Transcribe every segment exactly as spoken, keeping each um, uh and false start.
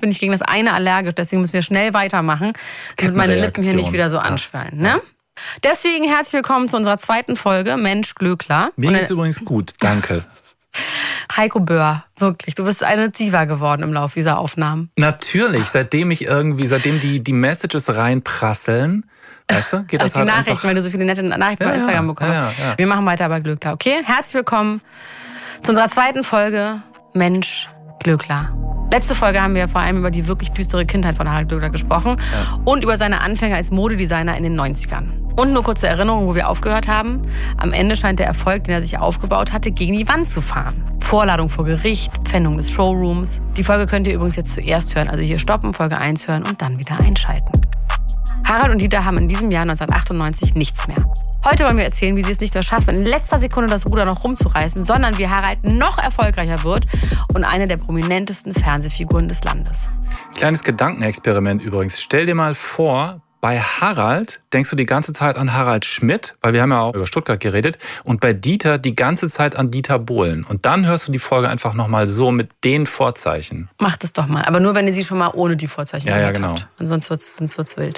bin ich gegen das eine allergisch, deswegen müssen wir schnell weitermachen, damit meine Lippen hier nicht wieder so anschwellen. Ne? Deswegen herzlich willkommen zu unserer zweiten Folge Mensch Glöckler. Mir geht's übrigens gut, danke. Heiko Böhr, wirklich, du bist eine Diva geworden im Laufe dieser Aufnahmen. Natürlich, seitdem ich irgendwie, seitdem die, die Messages reinprasseln, weißt du, geht das also halt die Nachrichten, einfach... weil du so viele nette Nachrichten ja, bei Instagram ja, bekommst. Ja, ja. Wir machen weiter bei Glöckler, okay? Herzlich willkommen zu unserer zweiten Folge Mensch Glöckler. Letzte Folge haben wir vor allem über die wirklich düstere Kindheit von Harald Glöckler gesprochen ja. und über seine Anfänge als Modedesigner in den neunzigern. Und nur kurze Erinnerung, wo wir aufgehört haben. Am Ende scheint der Erfolg, den er sich aufgebaut hatte, gegen die Wand zu fahren. Vorladung vor Gericht, Pfändung des Showrooms. Die Folge könnt ihr übrigens jetzt zuerst hören. Also hier stoppen, Folge eins hören und dann wieder einschalten. Harald und Dieter haben in diesem Jahr neunzehnhundertachtundneunzig nichts mehr. Heute wollen wir erzählen, wie sie es nicht nur schaffen, in letzter Sekunde das Ruder noch rumzureißen, sondern wie Harald noch erfolgreicher wird und eine der prominentesten Fernsehfiguren des Landes. Kleines Gedankenexperiment übrigens. Stell dir mal vor, bei Harald denkst du die ganze Zeit an Harald Schmidt, weil wir haben ja auch über Stuttgart geredet, und bei Dieter die ganze Zeit an Dieter Bohlen. Und dann hörst du die Folge einfach nochmal so mit den Vorzeichen. Mach das doch mal, aber nur wenn ihr sie schon mal ohne die Vorzeichen ja, ja, genau. habt. Und sonst wird's, sonst wird's wild.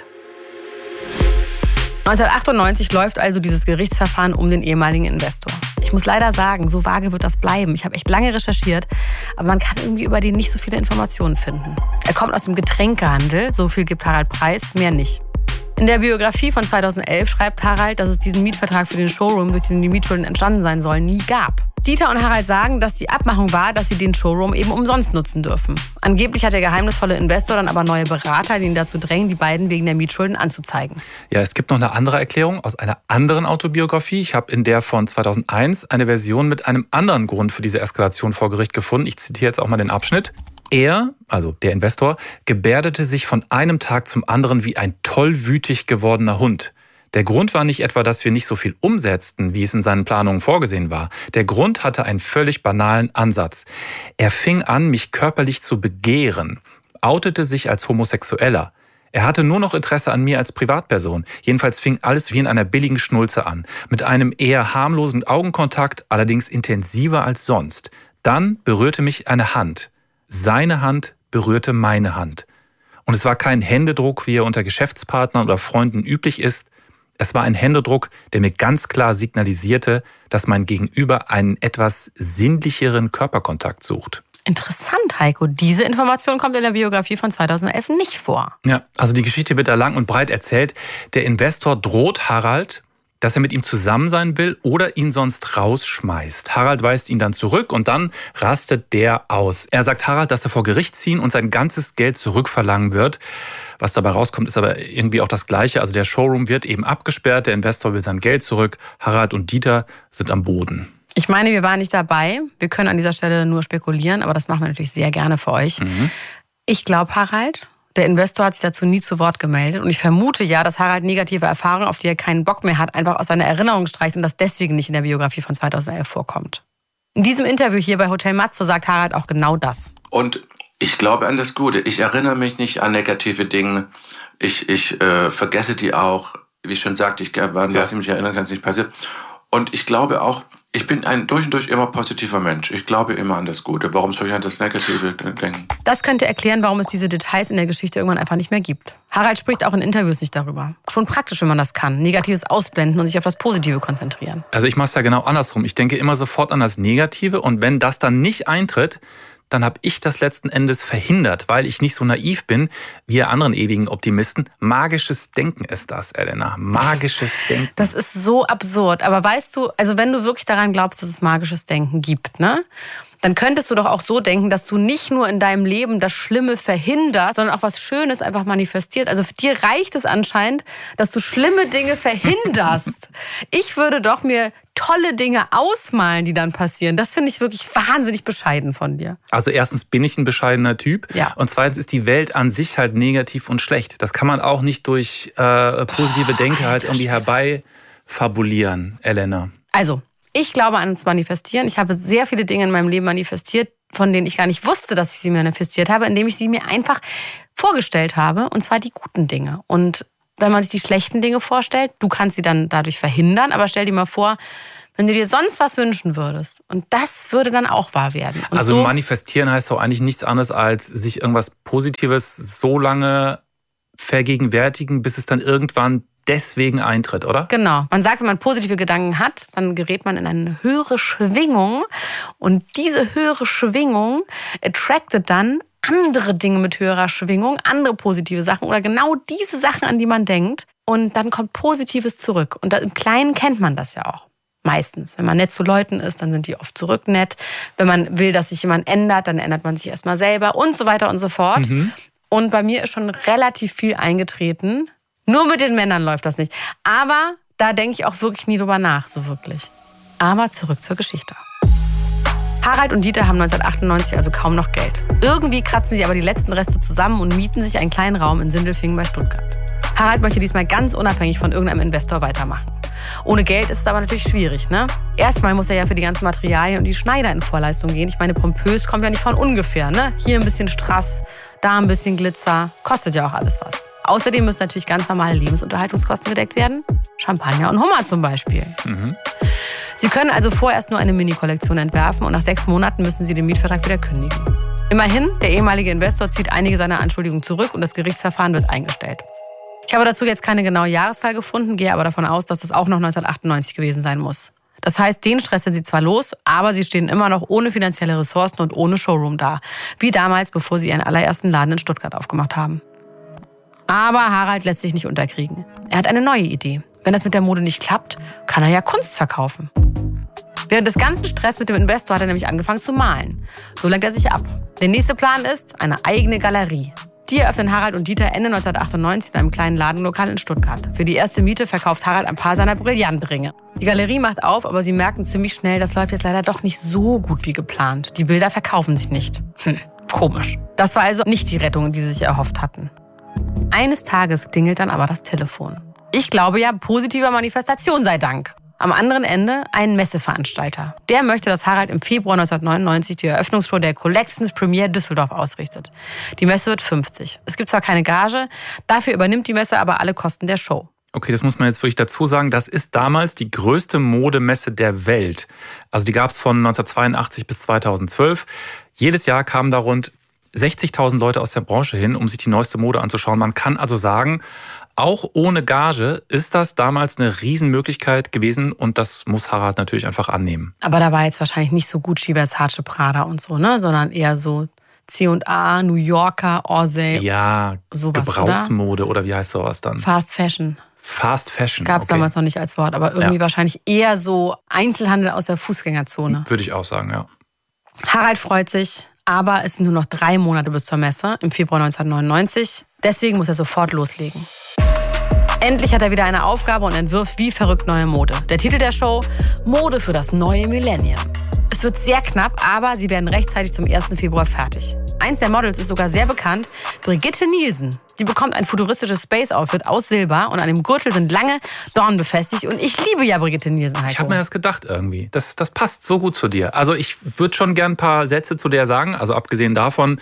neunzehnhundertachtundneunzig läuft also dieses Gerichtsverfahren um den ehemaligen Investor. Ich muss leider sagen, so vage wird das bleiben. Ich habe echt lange recherchiert, aber man kann irgendwie über den nicht so viele Informationen finden. Er kommt aus dem Getränkehandel, so viel gibt Harald preis, mehr nicht. In der Biografie von zweitausendelf schreibt Harald, dass es diesen Mietvertrag für den Showroom, durch den die Mietschulden entstanden sein sollen, nie gab. Dieter und Harald sagen, dass die Abmachung war, dass sie den Showroom eben umsonst nutzen dürfen. Angeblich hat der geheimnisvolle Investor dann aber neue Berater, die ihn dazu drängen, die beiden wegen der Mietschulden anzuzeigen. Ja, es gibt noch eine andere Erklärung aus einer anderen Autobiografie. Ich habe in der von zweitausendeins eine Version mit einem anderen Grund für diese Eskalation vor Gericht gefunden. Ich zitiere jetzt auch mal den Abschnitt. Er, also der Investor, gebärdete sich von einem Tag zum anderen wie ein tollwütig gewordener Hund. Der Grund war nicht etwa, dass wir nicht so viel umsetzten, wie es in seinen Planungen vorgesehen war. Der Grund hatte einen völlig banalen Ansatz. Er fing an, mich körperlich zu begehren, outete sich als Homosexueller. Er hatte nur noch Interesse an mir als Privatperson. Jedenfalls fing alles wie in einer billigen Schnulze an. Mit einem eher harmlosen Augenkontakt, allerdings intensiver als sonst. Dann berührte mich eine Hand. Seine Hand berührte meine Hand. Und es war kein Händedruck, wie er unter Geschäftspartnern oder Freunden üblich ist. Es war ein Händedruck, der mir ganz klar signalisierte, dass mein Gegenüber einen etwas sinnlicheren Körperkontakt sucht. Interessant, Heiko. Diese Information kommt in der Biografie von zweitausendelf nicht vor. Ja, also die Geschichte wird da lang und breit erzählt. Der Investor droht Harald, dass er mit ihm zusammen sein will oder ihn sonst rausschmeißt. Harald weist ihn dann zurück und dann rastet der aus. Er sagt Harald, dass er vor Gericht ziehen und sein ganzes Geld zurückverlangen wird. Was dabei rauskommt, ist aber irgendwie auch das Gleiche. Also der Showroom wird eben abgesperrt, der Investor will sein Geld zurück. Harald und Dieter sind am Boden. Ich meine, wir waren nicht dabei. Wir können an dieser Stelle nur spekulieren, aber das machen wir natürlich sehr gerne für euch. Mhm. Ich glaube, Harald... Der Investor hat sich dazu nie zu Wort gemeldet. Und ich vermute ja, dass Harald negative Erfahrungen, auf die er keinen Bock mehr hat, einfach aus seiner Erinnerung streicht und das deswegen nicht in der Biografie von zweitausendelf vorkommt. In diesem Interview hier bei Hotel Matze sagt Harald auch genau das. Und ich glaube an das Gute. Ich erinnere mich nicht an negative Dinge. Ich, ich äh, vergesse die auch. Wie ich schon sagte, ich, was ja. ich mich erinnern kann, ist nicht passiert. Und ich glaube auch, ich bin ein durch und durch immer positiver Mensch. Ich glaube immer an das Gute. Warum soll ich an das Negative denken? Das könnte erklären, warum es diese Details in der Geschichte irgendwann einfach nicht mehr gibt. Harald spricht auch in Interviews nicht darüber. Schon praktisch, wenn man das kann. Negatives ausblenden und sich auf das Positive konzentrieren. Also ich mache es ja genau andersrum. Ich denke immer sofort an das Negative und wenn das dann nicht eintritt, dann habe ich das letzten Endes verhindert, weil ich nicht so naiv bin wie ihr anderen ewigen Optimisten. Magisches Denken ist das, Elena. Magisches Denken. Das ist so absurd. Aber weißt du, also wenn du wirklich daran glaubst, dass es magisches Denken gibt, ne? Dann könntest du doch auch so denken, dass du nicht nur in deinem Leben das Schlimme verhinderst, sondern auch was Schönes einfach manifestierst. Also für dir reicht es anscheinend, dass du schlimme Dinge verhinderst. Ich würde doch mir tolle Dinge ausmalen, die dann passieren. Das finde ich wirklich wahnsinnig bescheiden von dir. Also erstens bin ich ein bescheidener Typ. Ja. Und zweitens ist die Welt an sich halt negativ und schlecht. Das kann man auch nicht durch äh, positive Boah, Denke halt irgendwie herbeifabulieren, Elena. Also, ich glaube ans Manifestieren. Ich habe sehr viele Dinge in meinem Leben manifestiert, von denen ich gar nicht wusste, dass ich sie manifestiert habe, indem ich sie mir einfach vorgestellt habe. Und zwar die guten Dinge. Und wenn man sich die schlechten Dinge vorstellt, du kannst sie dann dadurch verhindern. Aber stell dir mal vor, wenn du dir sonst was wünschen würdest. Und das würde dann auch wahr werden. Und also so manifestieren heißt doch eigentlich nichts anderes, als sich irgendwas Positives so lange vergegenwärtigen, bis es dann irgendwann deswegen eintritt, oder? Genau. Man sagt, wenn man positive Gedanken hat, dann gerät man in eine höhere Schwingung. Und diese höhere Schwingung attractet dann andere Dinge mit höherer Schwingung, andere positive Sachen oder genau diese Sachen, an die man denkt. Und dann kommt Positives zurück. Und im Kleinen kennt man das ja auch. Meistens. Wenn man nett zu Leuten ist, dann sind die oft zurück nett. Wenn man will, dass sich jemand ändert, dann ändert man sich erstmal selber und so weiter und so fort. Mhm. Und bei mir ist schon relativ viel eingetreten. Nur mit den Männern läuft das nicht. Aber da denke ich auch wirklich nie drüber nach, so wirklich. Aber zurück zur Geschichte. Harald und Dieter haben neunzehnhundertachtundneunzig also kaum noch Geld. Irgendwie kratzen sie aber die letzten Reste zusammen und mieten sich einen kleinen Raum in Sindelfingen bei Stuttgart. Harald möchte diesmal ganz unabhängig von irgendeinem Investor weitermachen. Ohne Geld ist es aber natürlich schwierig, ne? Erstmal muss er ja für die ganzen Materialien und die Schneider in Vorleistung gehen. Ich meine, pompös kommt ja nicht von ungefähr, ne? Hier ein bisschen Strass, da ein bisschen Glitzer. Kostet ja auch alles was. Außerdem müssen natürlich ganz normale Lebensunterhaltungskosten gedeckt werden. Champagner und Hummer zum Beispiel. Mhm. Sie können also vorerst nur eine Mini-Kollektion entwerfen und nach sechs Monaten müssen Sie den Mietvertrag wieder kündigen. Immerhin, der ehemalige Investor zieht einige seiner Anschuldigungen zurück und das Gerichtsverfahren wird eingestellt. Ich habe dazu jetzt keine genaue Jahreszahl gefunden, gehe aber davon aus, dass das auch noch neunzehnhundertachtundneunzig gewesen sein muss. Das heißt, den Stress sind sie zwar los, aber sie stehen immer noch ohne finanzielle Ressourcen und ohne Showroom da. Wie damals, bevor sie ihren allerersten Laden in Stuttgart aufgemacht haben. Aber Harald lässt sich nicht unterkriegen. Er hat eine neue Idee. Wenn das mit der Mode nicht klappt, kann er ja Kunst verkaufen. Während des ganzen Stress mit dem Investor hat er nämlich angefangen zu malen. So lenkt er sich ab. Der nächste Plan ist eine eigene Galerie. Die eröffnen Harald und Dieter Ende neunzehnhundertachtundneunzig in einem kleinen Ladenlokal in Stuttgart. Für die erste Miete verkauft Harald ein paar seiner Brillantringe. Die Galerie macht auf, aber sie merken ziemlich schnell, das läuft jetzt leider doch nicht so gut wie geplant. Die Bilder verkaufen sich nicht. Hm, komisch. Das war also nicht die Rettung, die sie sich erhofft hatten. Eines Tages klingelt dann aber das Telefon. Ich glaube ja, positiver Manifestation sei Dank. Am anderen Ende ein Messeveranstalter. Der möchte, dass Harald im Februar neunzehnhundertneunundneunzig die Eröffnungsshow der Collections Premiere Düsseldorf ausrichtet. Die Messe wird fünfzig. Es gibt zwar keine Gage, dafür übernimmt die Messe aber alle Kosten der Show. Okay, das muss man jetzt wirklich dazu sagen. Das ist damals die größte Modemesse der Welt. Also die gab es von neunzehnhundertzweiundachtzig bis zweitausendzwölf. Jedes Jahr kamen da rund sechzigtausend Leute aus der Branche hin, um sich die neueste Mode anzuschauen. Man kann also sagen, auch ohne Gage ist das damals eine Riesenmöglichkeit gewesen und das muss Harald natürlich einfach annehmen. Aber da war jetzt wahrscheinlich nicht so Gucci, Versace, Prada und so, ne? Sondern eher so C und A, New Yorker, Orsay. Ja, sowas, Gebrauchsmode oder? oder wie heißt sowas dann? Fast Fashion. Fast Fashion. Gab es okay. damals noch nicht als Wort, aber irgendwie ja. wahrscheinlich eher so Einzelhandel aus der Fußgängerzone. Würde ich auch sagen, ja. Harald freut sich, aber es sind nur noch drei Monate bis zur Messe im Februar neunzehnhundertneunundneunzig. Deswegen muss er sofort loslegen. Endlich hat er wieder eine Aufgabe und entwirft wie verrückt neue Mode. Der Titel der Show: Mode für das neue Millennium. Es wird sehr knapp, aber sie werden rechtzeitig zum ersten Februar fertig. Eins der Models ist sogar sehr bekannt, Brigitte Nielsen. Die bekommt ein futuristisches Space-Outfit aus Silber und an dem Gürtel sind lange Dornen befestigt. Und ich liebe ja Brigitte Nielsen, Heiko. Ich habe mir das gedacht irgendwie. Das, das passt so gut zu dir. Also ich würde schon gern ein paar Sätze zu der sagen. Also abgesehen davon,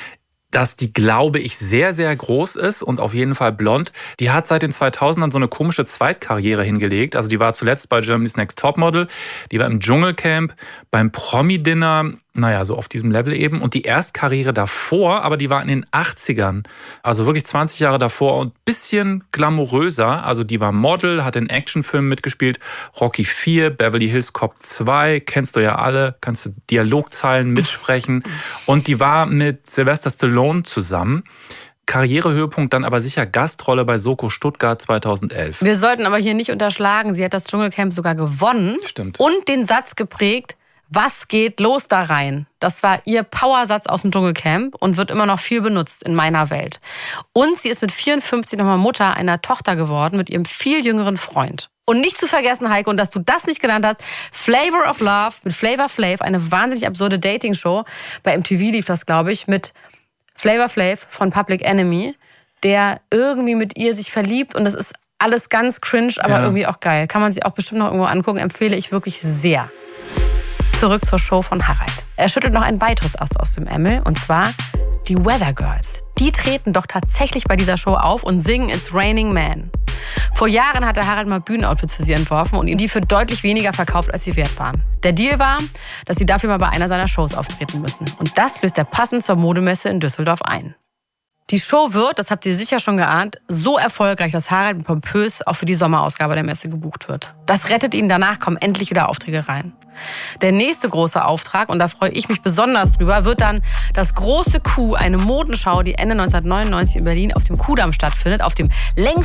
dass die, glaube ich, sehr, sehr groß ist und auf jeden Fall blond. Die hat seit den zweitausendern so eine komische Zweitkarriere hingelegt. Also die war zuletzt bei Germany's Next Topmodel, die war im Dschungelcamp, beim Promi-Dinner, naja, so auf diesem Level eben. Und die Erstkarriere davor, aber die war in den achtzigern, also wirklich zwanzig Jahre davor und ein bisschen glamouröser. Also die war Model, hat in Actionfilmen mitgespielt, Rocky vier, Beverly Hills Cop zwei, kennst du ja alle, kannst du Dialogzeilen mitsprechen. Und die war mit Sylvester Stallone zusammen. Karrierehöhepunkt dann aber sicher Gastrolle bei Soko Stuttgart zweitausendelf. Wir sollten aber hier nicht unterschlagen, sie hat das Dschungelcamp sogar gewonnen. Stimmt. Und den Satz geprägt: Was geht los da rein? Das war ihr Powersatz aus dem Dschungelcamp und wird immer noch viel benutzt in meiner Welt. Und sie ist mit vierundfünfzig nochmal Mutter einer Tochter geworden mit ihrem viel jüngeren Freund. Und nicht zu vergessen, Heiko, und dass du das nicht genannt hast, Flavor of Love mit Flavor Flav, eine wahnsinnig absurde Dating-Show. Bei M T V lief das, glaube ich, mit Flavor Flav von Public Enemy, der irgendwie mit ihr sich verliebt und das ist alles ganz cringe, aber ja. irgendwie auch geil. Kann man sich auch bestimmt noch irgendwo angucken, empfehle ich wirklich sehr. Zurück zur Show von Harald. Er schüttelt noch ein weiteres Ast aus dem Ärmel, und zwar die Weather Girls. Die treten doch tatsächlich bei dieser Show auf und singen It's Raining Man. Vor Jahren hatte Harald mal Bühnenoutfits für sie entworfen und ihnen die für deutlich weniger verkauft, als sie wert waren. Der Deal war, dass sie dafür mal bei einer seiner Shows auftreten müssen. Und das löst er passend zur Modemesse in Düsseldorf ein. Die Show wird, das habt ihr sicher schon geahnt, so erfolgreich, dass Harald pompös auch für die Sommerausgabe der Messe gebucht wird. Das rettet ihn, danach kommen endlich wieder Aufträge rein. Der nächste große Auftrag, und da freue ich mich besonders drüber, wird dann das große Q, eine Modenschau, die Ende neunzehnhundertneunundneunzig in Berlin auf dem Kudamm stattfindet, auf dem längsten